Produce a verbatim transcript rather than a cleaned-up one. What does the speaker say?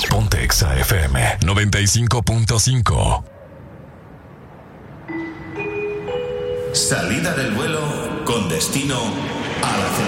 Ponte Exa F M noventa y cinco punto cinco. Salida del vuelo con destino a la